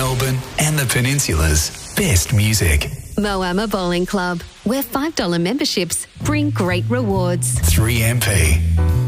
Melbourne and the Peninsula's best music. Moama Bowling Club, where $5 memberships bring great rewards. 3MP.